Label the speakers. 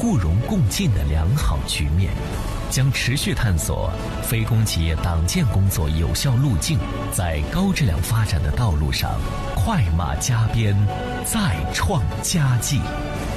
Speaker 1: 互荣共进的良好局面，将持续探索非公企业党建工作有效路径，在高质量发展的道路上快马加鞭，再创佳绩。